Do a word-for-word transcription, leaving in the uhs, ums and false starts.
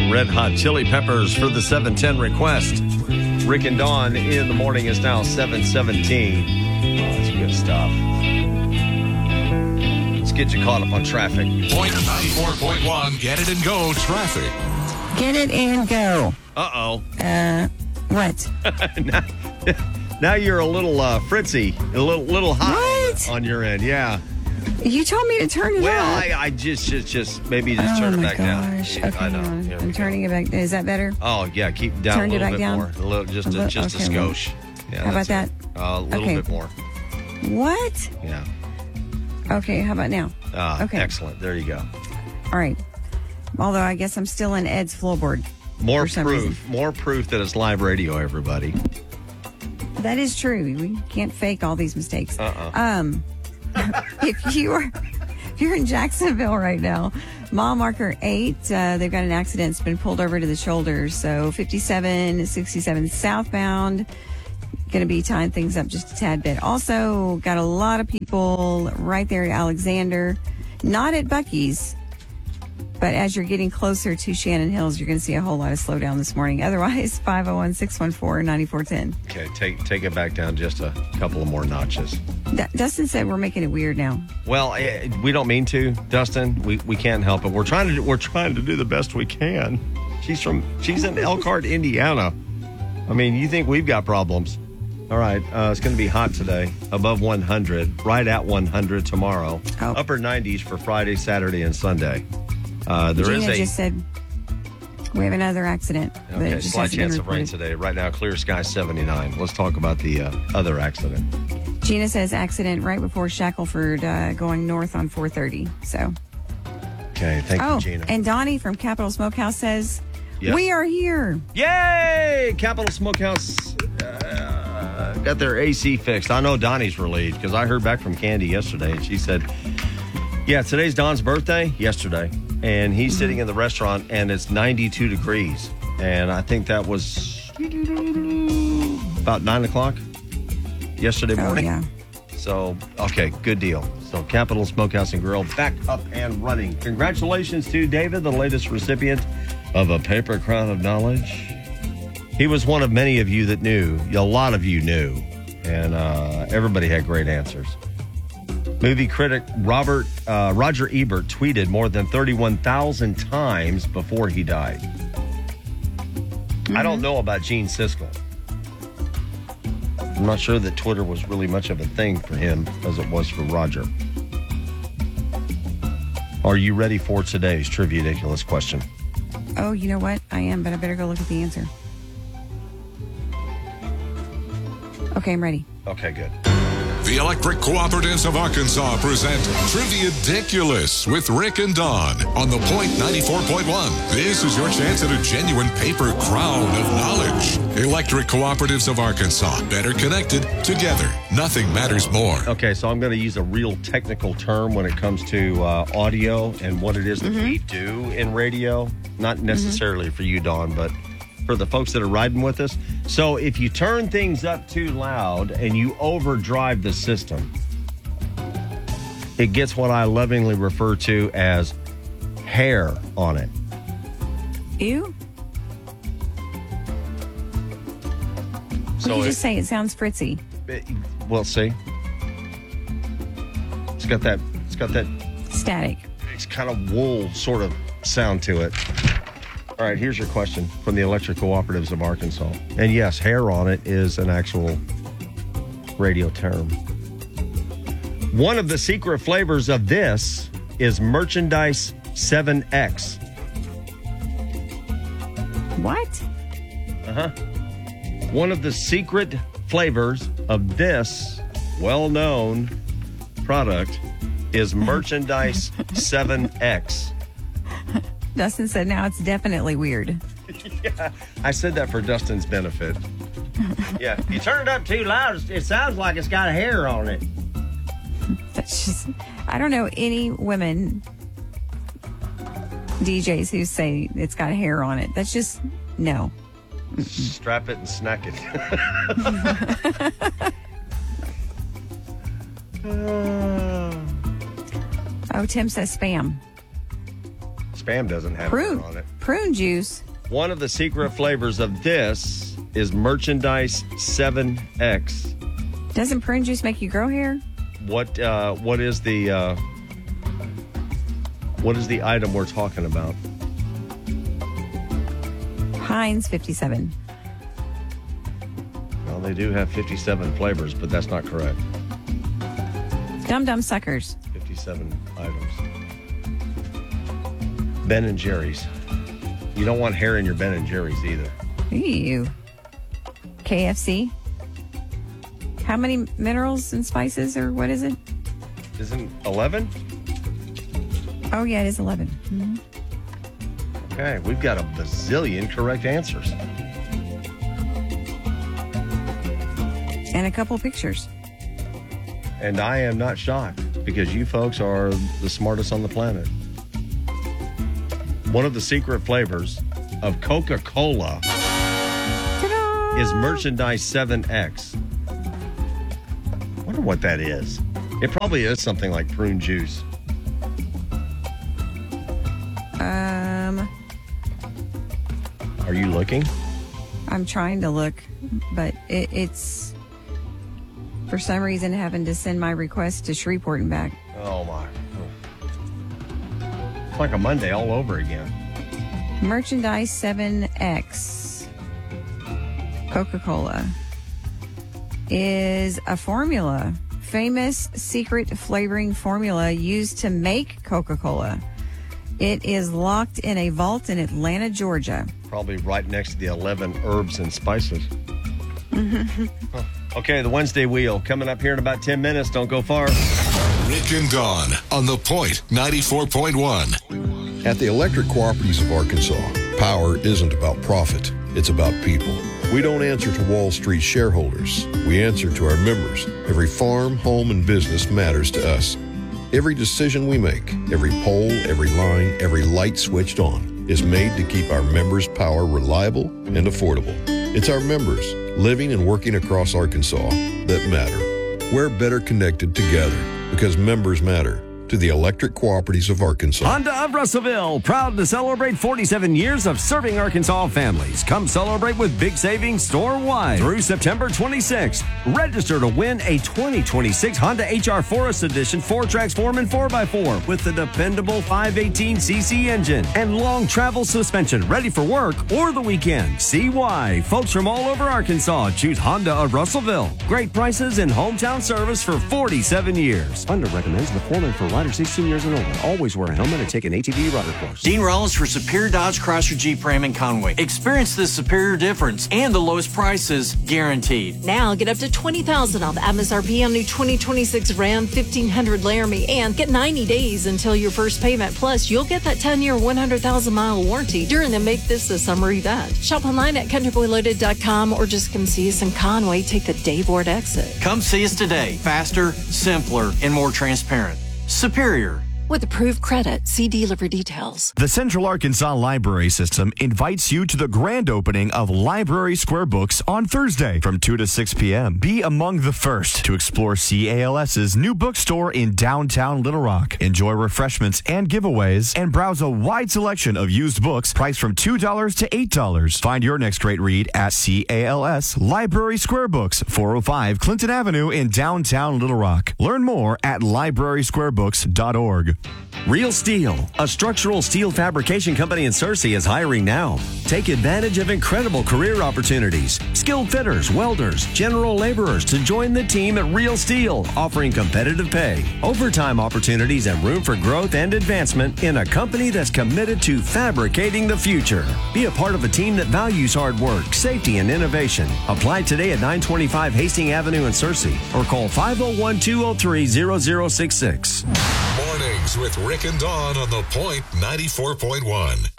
Red Hot Chili Peppers for the seven ten request. Rick and Dawn in the morning is now seven seventeen. Oh, that's good stuff. Let's get you caught up on traffic. Point ninety-four point one, get it and go traffic. Get it and go. Uh-oh. Uh, what? now, now you're a little uh, fritzy, a little little high What? on your end. Yeah. You told me to turn it Well, up. I, I just, just, just maybe just oh turn it my back gosh. down. Okay, I know. hold on. Here we I'm go. turning it back. Is that better? Oh yeah, keep it down Turned a it little back bit down? more, a little, just, A a, little- just okay, a well, skosh. Yeah, how about that's that? it. Uh, a little Okay. bit more. What? Yeah. Okay, how about now? Uh, Okay. Excellent. There you go. All right. Although I guess I'm still in Ed's floorboard. More For some proof. reason. More proof that it's live radio. Everybody. That is true. We can't fake all these mistakes. Uh-uh. Um, if you are if you're in Jacksonville right now, mile marker eight, uh, they've got an accident. It's been pulled over to the shoulders. So fifty-seven, sixty-seven southbound, going to be tying things up just a tad bit. Also, got a lot of people right there at Alexander, not at Buc-ee's. But as you're getting closer to Shannon Hills, you're going to see a whole lot of slowdown this morning. Otherwise, five oh one, six one four, nine four one zero. Okay, take take it back down just a couple of more notches. D- Dustin said we're making it weird now. Well, eh, we don't mean to, Dustin. We we can't help it. We're trying to do, we're trying to do the best we can. She's from she's in Elkhart, Indiana. I mean, you think we've got problems? All right, uh, it's going to be hot today, above one hundred, right at one hundred tomorrow. Oh. Upper nineties for Friday, Saturday, and Sunday. Uh, there is Gina a just said we have another accident. but it okay, just slight hasn't been chance of rain reported. today. Right now, clear sky seventy-nine. Let's talk about the uh, other accident. Gina says accident right before Shackleford uh, going north on four thirty. So, Okay, thank oh, you, Gina. and Donnie from Capital Smokehouse says Yes. we are here. Yay! Capital Smokehouse uh, got their A C fixed. I know Donnie's relieved because I heard back from Candy yesterday and she said, yeah, today's Don's birthday, yesterday, and he's Mm-hmm. sitting in the restaurant and it's ninety-two degrees. And I think that was about nine o'clock yesterday Oh, morning. yeah. So, okay, good deal. So, Capital Smokehouse and Grill back up and running. Congratulations to David, the latest recipient of a Paper Crown of Knowledge. He was one of many of you that knew. A lot of you knew. And uh, everybody had great answers. Movie critic Robert uh, Roger Ebert tweeted more than thirty-one thousand times before he died. Mm-hmm. I don't know about Gene Siskel. I'm not sure that Twitter was really much of a thing for him as it was for Roger. Are you ready for today's Trivia Ridiculous question? Oh, you know what? I am, but I better go look at the answer. Okay, I'm ready. Okay, good. The Electric Cooperatives of Arkansas present Trivia Ridiculous with Rick and Dawn on the Point ninety-four point one. This is your chance at a genuine paper crown of knowledge. Electric Cooperatives of Arkansas. Better connected, together. Nothing matters more. Okay, so I'm going to use a real technical term when it comes to uh, audio and what it is that we do in radio. Not necessarily for you, Dawn, but for the folks that are riding with us. So if you turn things up too loud and you overdrive the system, it gets what I lovingly refer to as hair on it. Ew. So What did you it- just say? It sounds fritzy. it- well, see, it's got that. It's got that. Static. It's kind of wool sort of sound to it. All right, here's your question from the Electric Cooperatives of Arkansas. And yes, hair on it is an actual radio term. One of the secret flavors of this is Merchandise seven X. What? Uh-huh. One of the secret flavors of this well-known product is Merchandise seven X. Dustin said now it's definitely weird. Yeah, I said that for Dustin's benefit. Yeah, you turn it up too loud, it sounds like it's got hair on it. That's just, I don't know any women D Js who say it's got hair on it. That's just, no. Strap it and snack it. uh, Oh, Tim says spam. spam doesn't have Prune, it on it. prune juice. One of the secret flavors of this is Merchandise seven X. Doesn't prune juice make you grow hair? What uh, what is the uh, what is the item we're talking about? Heinz fifty-seven. Well, they do have fifty-seven flavors, but that's not correct. Dum Dum Suckers. fifty-seven items. Ben and Jerry's. You don't want hair in your Ben and Jerry's either. Ew. K F C. How many minerals and spices, or what is it? Isn't eleven? Oh, yeah, it is eleven. Mm-hmm. Okay, we've got a bazillion correct answers. And a couple pictures. And I am not shocked because you folks are the smartest on the planet. One of the secret flavors of Coca-Cola Ta-da! is Merchandise seven X. I wonder what that is. It probably is something like prune juice. Um, Are you looking? I'm trying to look, but it, it's for some reason having to send my request to Shreveport and back. Oh, my. It's like a Monday all over again. Merchandise seven X Coca-Cola is a formula, famous secret flavoring formula used to make Coca-Cola. It is locked in a vault in Atlanta, Georgia. Probably right next to the eleven herbs and spices. Oh. Okay, the Wednesday Wheel coming up here in about ten minutes. Don't go far. Rick and Dawn on The Point ninety-four point one. At the Electric Cooperatives of Arkansas, power isn't about profit, it's about people. We don't answer to Wall Street shareholders. We answer to our members. Every farm, home, and business matters to us. Every decision we make, every pole, every line, every light switched on is made to keep our members' power reliable and affordable. It's our members, living and working across Arkansas, that matter. We're better connected together because members matter. To the Electric Cooperatives of Arkansas. Honda of Russellville, proud to celebrate forty-seven years of serving Arkansas families. Come celebrate with big savings store-wide through September twenty-sixth. Register to win a twenty twenty-six Honda H R Forest Edition four-track Foreman four by four with the dependable five eighteen c c engine and long travel suspension, ready for work or the weekend. See why folks from all over Arkansas choose Honda of Russellville. Great prices and hometown service for forty-seven years. Honda recommends the Foreman for riders sixteen years and older. Always wear a helmet and take an A T V rider course. Dean Rollins for Superior Dodge Chrysler Jeep Ram in Conway. Experience the superior difference and the lowest prices guaranteed. Now get up to twenty thousand dollars off M S R P on new twenty twenty-six Ram fifteen hundred Laramie and get ninety days until your first payment. Plus, you'll get that ten-year, one hundred thousand mile warranty during the Make This a Summer event. Shop online at country boy loaded dot com or just come see us in Conway. Take the Dave Ward exit. Come see us today. Faster, simpler, and more transparent. Superior. With approved credit, see dealer details. The Central Arkansas Library System invites you to the grand opening of Library Square Books on Thursday from two to six p.m. Be among the first to explore CALS's new bookstore in downtown Little Rock. Enjoy refreshments and giveaways and browse a wide selection of used books priced from two dollars to eight dollars. Find your next great read at CALS Library Square Books, four oh five Clinton Avenue in downtown Little Rock. Learn more at library square books dot org. Real Steel, a structural steel fabrication company in Searcy, is hiring now. Take advantage of incredible career opportunities. Skilled fitters, welders, general laborers to join the team at Real Steel, offering competitive pay, overtime opportunities, and room for growth and advancement in a company that's committed to fabricating the future. Be a part of a team that values hard work, safety, and innovation. Apply today at nine twenty-five Hastings Avenue in Searcy or call five oh one, two oh three, oh oh six six. Mornings with Rick and Dawn on The Point ninety-four point one.